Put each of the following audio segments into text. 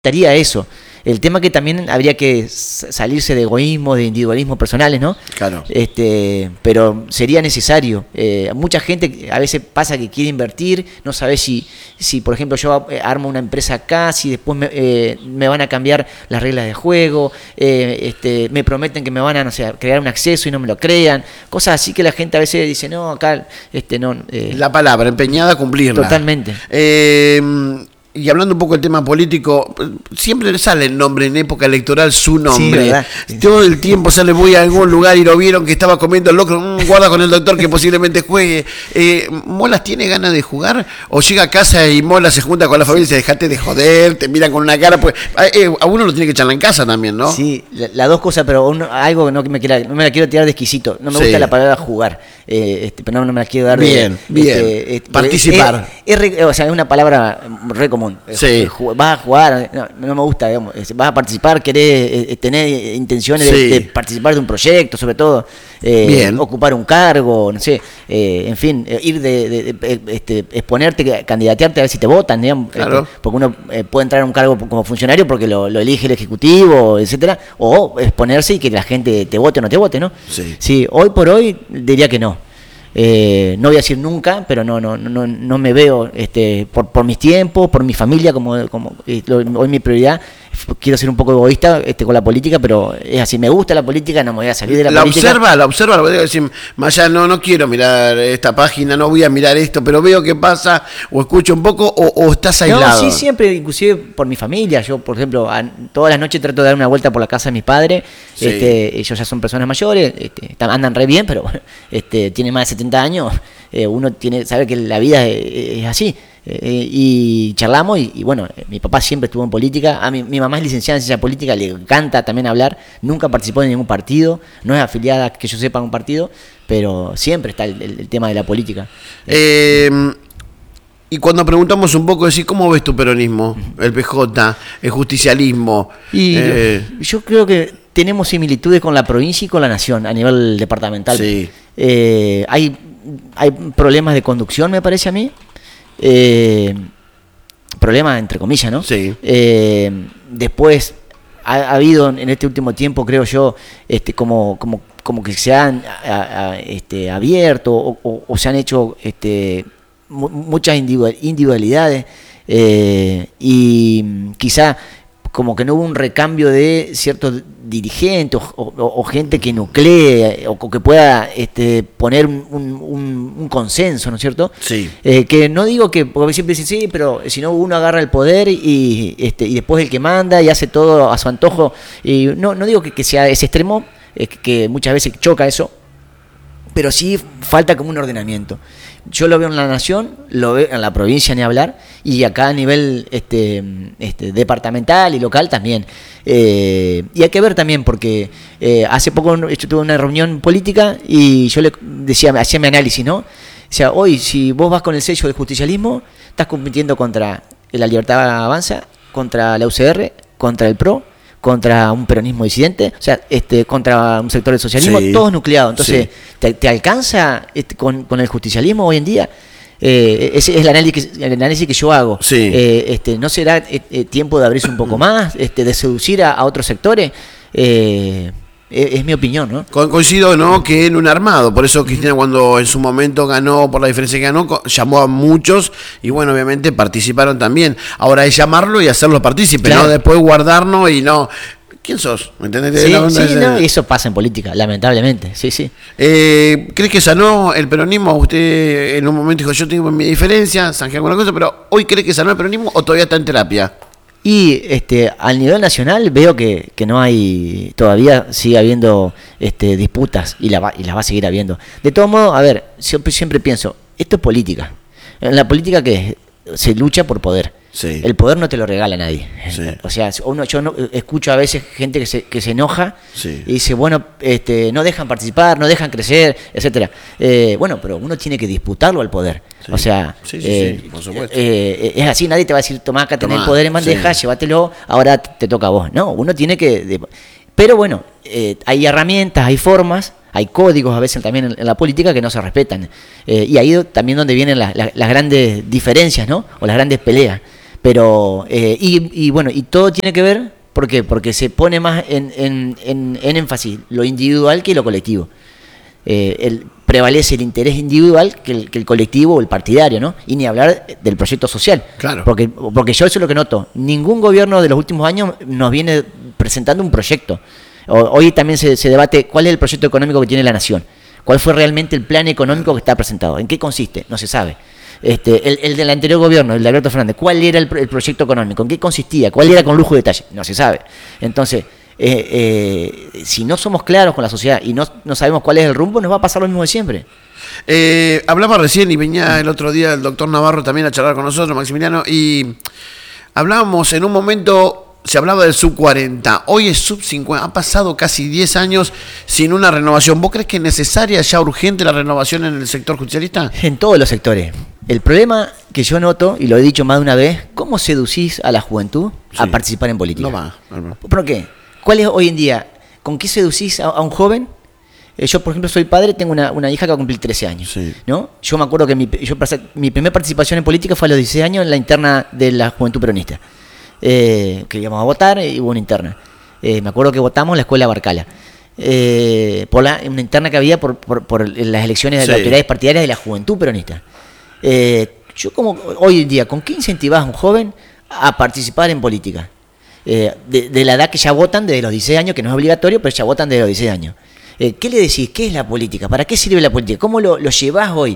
Estaría eso. El tema que también habría que salirse de egoísmo, de individualismo personales, ¿no? Claro. Pero sería necesario. Mucha gente a veces pasa que quiere invertir, no sabe si por ejemplo, yo armo una empresa acá, si después me van a cambiar las reglas de juego, me prometen que me van a, no sé, a crear un acceso y no me lo crean. Cosas así que la gente a veces dice, no, acá, no. La palabra, empeñada a cumplirla. Totalmente. Y hablando un poco del tema político, siempre sale el nombre en época electoral, su nombre. Sí, todo el tiempo sale, voy a algún lugar y lo vieron que estaba comiendo el locro, guarda con el doctor que posiblemente juegue. ¿Molas tiene ganas de jugar? ¿O llega a casa y Molas se junta con la familia y dice, dejate de joder, te miran con una cara? Pues a uno lo tiene que echarla en casa también, ¿no? Sí, las dos cosas, pero algo que no me la quiero tirar de exquisito. No me gusta la palabra jugar, pero no me la quiero dar bien, de... Participar. O sea, es una palabra re común. Sí. Vas a jugar, no me gusta, digamos. Vas a participar, querés tener intenciones de participar de un proyecto, sobre todo. Ocupar un cargo, no sé, en fin, ir exponerte, candidatearte a ver si te votan, digamos, claro. Porque uno puede entrar a un cargo como funcionario porque lo elige el ejecutivo, etcétera, o exponerse y que la gente te vote o no te vote, ¿no? Sí, hoy por hoy diría que no. No voy a decir nunca, pero no me veo por mis tiempos, por mi familia, como hoy mi prioridad. Quiero ser un poco egoísta con la política, pero es así, me gusta la política, no me voy a salir de la política. La observa, lo voy a decir, más allá no quiero mirar esta página, no voy a mirar esto, pero veo qué pasa, o escucho un poco, o estás aislado. No, sí, siempre, inclusive por mi familia. Yo, por ejemplo, todas las noches trato de dar una vuelta por la casa de mis padres. Ellos ya son personas mayores, andan re bien, pero tienen más de 70 años. Uno sabe que la vida es así. Y charlamos y bueno, mi papá siempre estuvo en política. Mi mamá es licenciada en ciencia política, le encanta también hablar. Nunca participó en ningún partido, no es afiliada, que yo sepa, a un partido, pero siempre está el tema de la política. Y cuando preguntamos un poco, decir, ¿cómo ves tu peronismo, el PJ, el justicialismo? Y yo creo que tenemos similitudes con la provincia y con la nación a nivel departamental. Sí. Hay problemas de conducción, me parece a mí. Problemas entre comillas, ¿no? Sí. Después ha habido en este último tiempo, creo yo, como que se han abierto o se han hecho muchas individualidades y quizá como que no hubo un recambio de ciertos dirigentes o gente que nuclee o que pueda poner un consenso, ¿no es cierto? Sí. Que no digo que, porque siempre dicen sí, pero si no uno agarra el poder y después el que manda y hace todo a su antojo, y no digo que sea ese extremo, que muchas veces choca eso, pero sí falta como un ordenamiento. Yo lo veo en la nación, lo veo en la provincia, ni hablar, y acá a nivel departamental y local también. Y hay que ver también, porque hace poco yo tuve una reunión política y yo le decía, hacía mi análisis, ¿no? O sea, hoy si vos vas con el sello del justicialismo, estás compitiendo contra la Libertad Avanza, contra la UCR, contra el PRO, contra un peronismo disidente, o sea, contra un sector del socialismo, todos nucleados. Entonces, ¿te alcanza con el justicialismo hoy en día? Ese es el análisis que yo hago. ¿No será tiempo de abrirse un poco más, de seducir a otros sectores? Es mi opinión, ¿no? Coincido, ¿no?, que en un armado. Por eso Cristina, cuando en su momento ganó, por la diferencia que ganó, llamó a muchos y bueno, obviamente participaron también. Ahora es llamarlo y hacerlo partícipe, claro, ¿no? Después guardarnos y no... ¿Quién sos? ¿Me entendés? No, eso pasa en política, lamentablemente. Sí. ¿Crees que sanó el peronismo? Usted en un momento dijo, yo tengo mi diferencia, zanjé alguna cosa, pero ¿hoy cree que sanó el peronismo o todavía está en terapia? Y al nivel nacional veo que no hay, todavía sigue habiendo disputas y las va a seguir habiendo. De todo modo, a ver, siempre pienso, esto es política. En la política que se lucha por poder. Sí. El poder no te lo regala nadie. Sí. O sea, yo escucho a veces gente que se enoja, sí, y dice, bueno, no dejan participar, no dejan crecer, etcétera. Bueno, pero uno tiene que disputarlo al poder. Sí. O sea, sí, por supuesto. Es así, nadie te va a decir, tomá, acá tenés el poder en bandeja, llévatelo, ahora te toca a vos. No, uno tiene que... Pero bueno, hay herramientas, hay formas, hay códigos a veces también en la política que no se respetan. Y ahí también donde vienen las grandes diferencias, ¿no? O las grandes peleas. Pero, bueno, y todo tiene que ver, ¿por qué? Porque se pone más en énfasis lo individual que lo colectivo. Prevalece el interés individual que el colectivo o el partidario, ¿no? Y ni hablar del proyecto social. Claro. Porque yo eso es lo que noto. Ningún gobierno de los últimos años nos viene presentando un proyecto. Hoy también se debate cuál es el proyecto económico que tiene la nación. ¿Cuál fue realmente el plan económico que está presentado? ¿En qué consiste? No se sabe. El del anterior gobierno, el de Alberto Fernández, ¿cuál era el proyecto económico? ¿En qué consistía? ¿Cuál era con lujo de detalle? No se sabe. Entonces, si no somos claros con la sociedad y no sabemos cuál es el rumbo, nos va a pasar lo mismo de siempre. Hablaba recién y venía el otro día el doctor Navarro también a charlar con nosotros, Maximiliano, y hablábamos en un momento... Se hablaba del sub 40, hoy es sub 50, ha pasado casi 10 años sin una renovación. ¿Vos crees que es necesaria, ya urgente la renovación en el sector justicialista? En todos los sectores. El problema que yo noto, y lo he dicho más de una vez, ¿cómo seducís a la juventud a participar en política? No va. ¿Por qué? ¿Cuál es hoy en día? ¿Con qué seducís a un joven? Yo, por ejemplo, soy padre, tengo una hija que va a cumplir 13 años. Sí. ¿No? Yo me acuerdo que mi primera participación en política fue a los 16 años en la interna de la Juventud Peronista. Que íbamos a votar y hubo una interna. Me acuerdo que votamos en la escuela Barcala. Por una interna que había por las elecciones de las autoridades partidarias de la Juventud Peronista. Yo como hoy en día, ¿con qué incentivás a un joven a participar en política? De la edad que ya votan desde los 16 años, que no es obligatorio, pero ya votan desde los 16 años. ¿Qué le decís? ¿Qué es la política? ¿Para qué sirve la política? ¿Cómo lo llevas hoy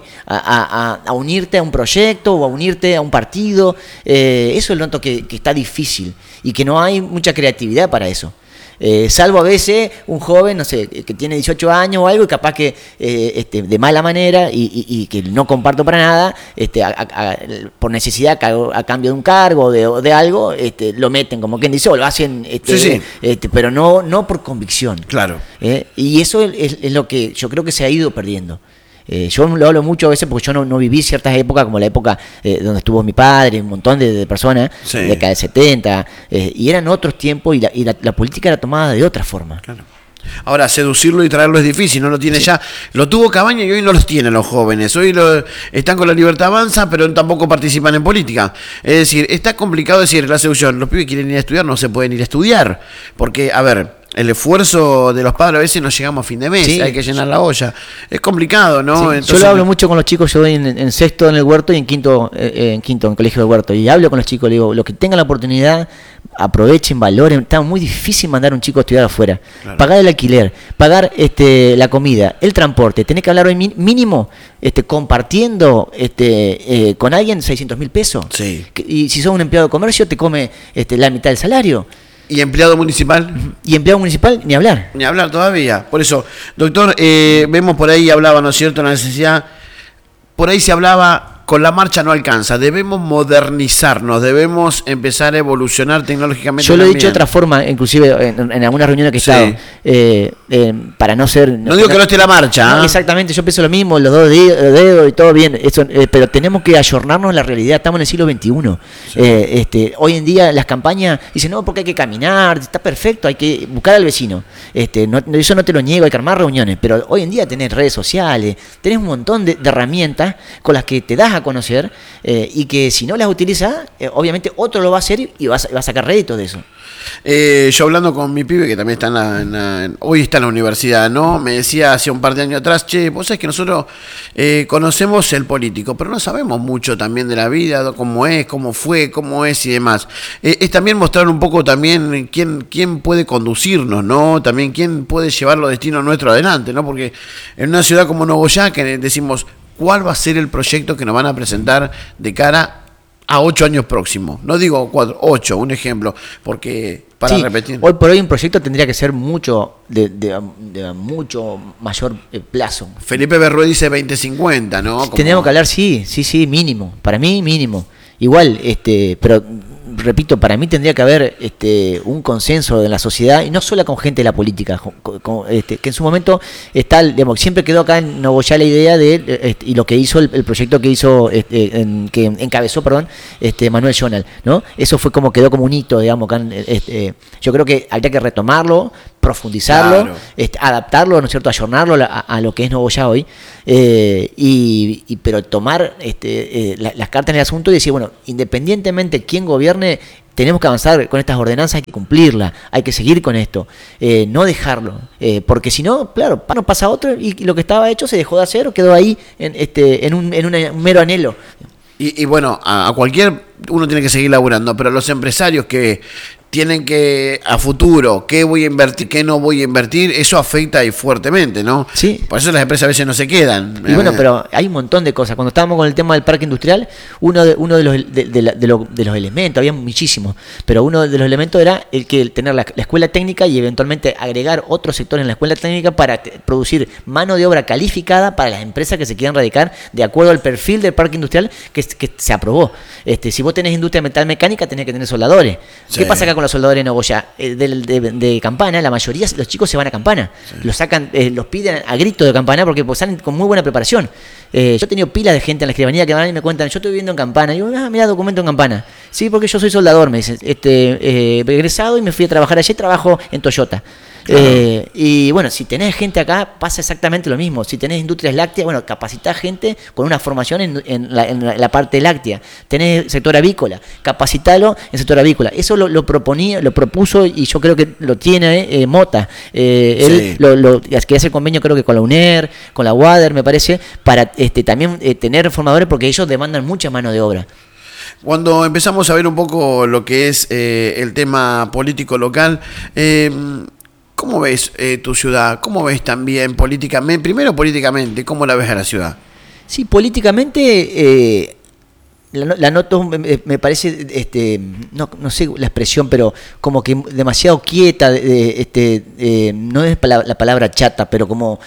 a unirte a un proyecto o a unirte a un partido? Eso es lo noto que está difícil y que no hay mucha creatividad para eso. Salvo a veces un joven, no sé, que tiene 18 años o algo y capaz que de mala manera y que no comparto para nada, por necesidad, a cambio de un cargo o de algo, lo meten, como quien dice, o lo hacen, pero no por convicción. Claro. Y eso es lo que yo creo que se ha ido perdiendo. Yo lo hablo mucho a veces porque yo no viví ciertas épocas como la época donde estuvo mi padre, un montón de personas, década del 70, y eran otros tiempos y la política era tomada de otra forma. Claro. Ahora, seducirlo y traerlo es difícil, no lo tiene ya. Lo tuvo Cabaña y hoy no los tienen los jóvenes. Hoy están con la Libertad Avanza, pero tampoco participan en política. Es decir, está complicado decir la seducción. Los pibes quieren ir a estudiar, no se pueden ir a estudiar. Porque, a ver, el esfuerzo de los padres a veces no llegamos a fin de mes, hay que llenar la olla. Es complicado, ¿no? Sí. Entonces, yo lo hablo mucho con los chicos, yo doy en sexto en el huerto y en quinto en colegio del huerto. Y hablo con los chicos, le digo, los que tengan la oportunidad, aprovechen, valoren. Está muy difícil mandar a un chico a estudiar afuera. Claro. Pagar el alquiler, pagar la comida, el transporte. Tenés que hablar hoy mínimo compartiendo con alguien 600.000 pesos. Sí. Y si sos un empleado de comercio, te come la mitad del salario. ¿Y empleado municipal? Y empleado municipal, ni hablar. Ni hablar todavía. Por eso, doctor, vemos por ahí, hablaba, ¿no es cierto?, la necesidad. Por ahí se hablaba, con la marcha no alcanza. Debemos modernizarnos, debemos empezar a evolucionar tecnológicamente. Yo lo he dicho de otra forma, inclusive en algunas reuniones que he estado, para no ser... No digo que no esté la marcha. No, exactamente, yo pienso lo mismo, los dos dedos y todo bien, eso, pero tenemos que ayornarnos en la realidad, estamos en el siglo XXI. Sí. Hoy en día las campañas dicen, no, porque hay que caminar, está perfecto, hay que buscar al vecino. Eso no te lo niego, hay que armar reuniones, pero hoy en día tenés redes sociales, tenés un montón de herramientas con las que te das a conocer y que si no las utilizas, obviamente otro lo va a hacer y va a sacar rédito de eso. Yo hablando con mi pibe que también está hoy está en la universidad, ¿no? Me decía hace un par de años atrás, che, vos sabés que nosotros conocemos el político, pero no sabemos mucho también de la vida, cómo es, cómo fue, cómo es y demás. Es también mostrar un poco también quién puede conducirnos, ¿no? También quién puede llevar los destinos nuestros adelante, ¿no? Porque en una ciudad como Nogoyá, que decimos, ¿cuál va a ser el proyecto que nos van a presentar de cara a 8 años próximos? No digo 4, 8, un ejemplo, porque para repetir. Hoy por hoy un proyecto tendría que ser mucho de mucho mayor plazo. Felipe Berrué dice 2050, ¿no? Tendríamos que hablar, sí, mínimo. Para mí, mínimo. Igual, pero repito, para mí tendría que haber un consenso en la sociedad, y no solo con gente de la política, que en su momento está, digamos, siempre quedó acá en Nogoyá la idea de, y lo que hizo el proyecto que hizo, que encabezó, Manuel Jonal, ¿no? Eso fue quedó como un hito, digamos, acá yo creo que habría que retomarlo, profundizarlo, adaptarlo, ¿no es cierto?, ayornarlo a lo que es Nogoyá hoy, pero tomar las cartas en el asunto y decir, bueno, independientemente quién gobierne, tenemos que avanzar con estas ordenanzas, hay que cumplirlas, hay que seguir con esto, no dejarlo, porque si no, claro, no pasa otro y lo que estaba hecho se dejó de hacer o quedó ahí en un mero anhelo. Y bueno, a cualquier uno tiene que seguir laburando, pero los empresarios que tienen que, a futuro, qué voy a invertir, qué no voy a invertir, eso afecta ahí fuertemente, ¿no? Sí. Por eso las empresas a veces no se quedan. Y bueno, pero hay un montón de cosas. Cuando estábamos con el tema del parque industrial, uno de los elementos, había muchísimos, pero uno de los elementos era el que tener la escuela técnica y eventualmente agregar otros sectores en la escuela técnica para producir mano de obra calificada para las empresas que se quieran radicar de acuerdo al perfil del parque industrial que se aprobó. Si vos tenés industria metal mecánica, tenés que tener soldadores. Sí. ¿Qué pasa acá con los soldadores en Nogoyá? De Campana, la mayoría, los chicos se van a Campana. Sí. Los sacan, los piden a grito de Campana porque salen con muy buena preparación. Yo he tenido pilas de gente en la escribanía que van y me cuentan, yo estoy viviendo en Campana. Y digo, mira, documento en Campana. Sí, porque yo soy soldador, me dicen. Egresado y me fui a trabajar allí, trabajo en Toyota. Claro. Y bueno, si tenés gente acá, pasa exactamente lo mismo. Si tenés industrias lácteas, bueno, capacitá gente con una formación en la parte láctea. Tenés sector avícola, capacitalo en sector avícola. Eso lo propuso y yo creo que lo tiene Mota. Él que hace convenio creo que con la UNER, con la UADER, me parece, para también tener formadores porque ellos demandan mucha mano de obra. Cuando empezamos a ver un poco lo que es el tema político local, ¿cómo ves tu ciudad? ¿Cómo ves también políticamente? Primero políticamente, ¿cómo la ves a la ciudad? Sí, políticamente la noto, me parece, no sé la expresión, pero como que demasiado quieta, no es la palabra chata, pero como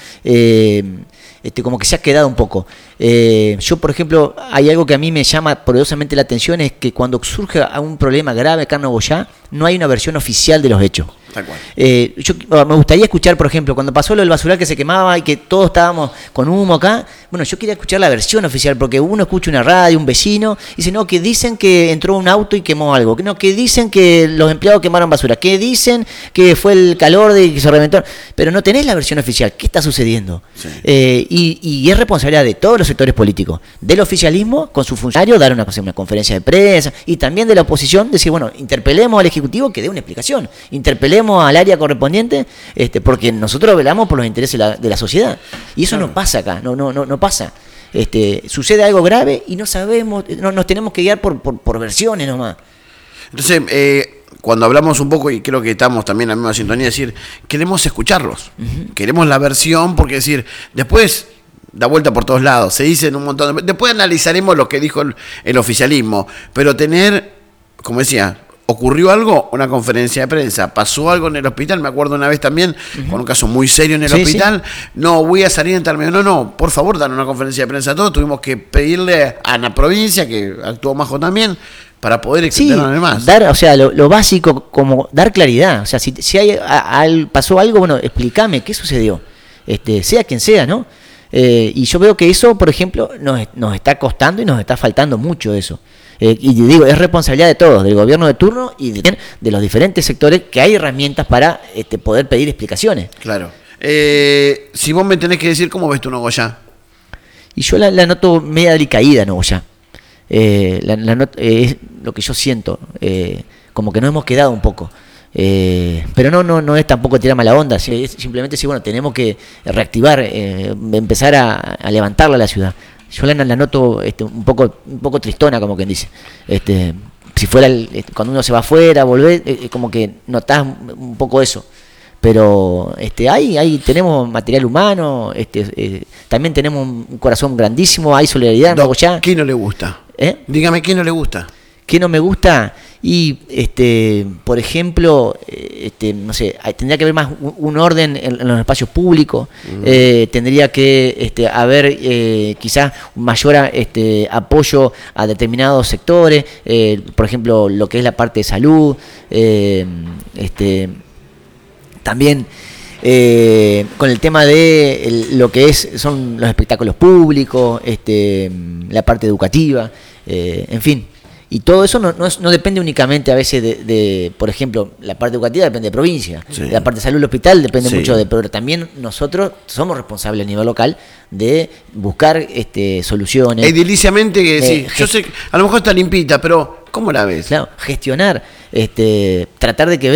que se ha quedado un poco. Yo, por ejemplo, hay algo que a mí me llama poderosamente la atención, es que cuando surge un problema grave acá en Nogoyá, no hay una versión oficial de los hechos. Tal cual. Me gustaría escuchar, por ejemplo, cuando pasó lo del basural que se quemaba y que todos estábamos con humo acá, bueno, yo quería escuchar la versión oficial, porque uno escucha una radio, un vecino, y dice, no, que dicen que entró un auto y quemó algo, no, que dicen que los empleados quemaron basura, que dicen que fue el calor de que se reventó, pero no tenés la versión oficial. ¿Qué está sucediendo? Sí. Y es responsabilidad de todos los sectores políticos, del oficialismo con su funcionario dar una conferencia de prensa, y también de la oposición decir, bueno, interpelemos al Ejecutivo que dé una explicación, interpelemos al área correspondiente, porque nosotros velamos por los intereses de la sociedad, y eso no pasa acá, no pasa. Sucede algo grave y no sabemos, nos tenemos que guiar por versiones nomás. Entonces, cuando hablamos un poco, y creo que estamos también en la misma sintonía, decir, queremos escucharlos, queremos la versión, porque decir, después da vuelta por todos lados, se dicen un montón de... Después analizaremos lo que dijo el oficialismo, pero tener, como decía, ocurrió algo, una conferencia de prensa, pasó algo en el hospital, me acuerdo una vez también, con un caso muy serio en el hospital, no, voy a salir en tal medio, no, por favor, dan una conferencia de prensa a todos, tuvimos que pedirle a la provincia, que actuó Majo también, para poder extenderlo más. Dar, o sea, lo básico, como dar claridad, o sea, si pasó algo, bueno, explícame qué sucedió, sea quien sea, ¿no? Y yo veo que eso, por ejemplo, nos está costando y nos está faltando mucho eso. Y digo, es responsabilidad de todos, del gobierno de turno y de los diferentes sectores, que hay herramientas para poder pedir explicaciones. Claro. Si vos me tenés que decir, ¿cómo ves tu Nogoyá? Y yo la noto media decaída, Nogoyá. Es lo que yo siento, como que nos hemos quedado un poco. Pero no es tampoco tirar mala onda, es simplemente decir, bueno, tenemos que reactivar, empezar a levantarla a la ciudad. Yo la noto un poco tristona, como quien dice. Si fuera cuando uno se va afuera, volver, como que notás un poco eso. Pero ahí tenemos material humano, también tenemos un corazón grandísimo, hay solidaridad. ¿Qué no le gusta? Dígame, ¿qué no le gusta? ¿Qué no me gusta? Y, por ejemplo, no sé, tendría que haber más un orden en los espacios públicos, tendría que haber quizás un mayor apoyo a determinados sectores, por ejemplo, lo que es la parte de salud, también con el tema de lo que son los espectáculos públicos, la parte educativa, en fin. Y todo eso no depende únicamente a veces por ejemplo, la parte educativa depende de provincia, la parte de salud del hospital depende mucho pero también nosotros somos responsables a nivel local de buscar soluciones. Ediliciamente, yo sé, a lo mejor está limpita, pero ¿cómo la ves? Claro, gestionar, tratar de que